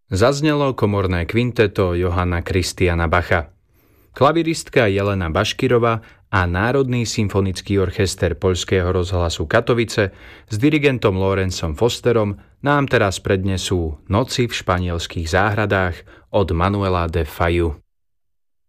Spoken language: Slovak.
Zaznelo komorné kvinteto Johanna Christiana Bacha. Klaviristka Jelena Baškirova a Národný symfonický orchester Poľského rozhlasu Katovice s dirigentom Lorenzom Fosterom nám teraz prednesú Noci v španielských záhradách od Manuela de Fayu.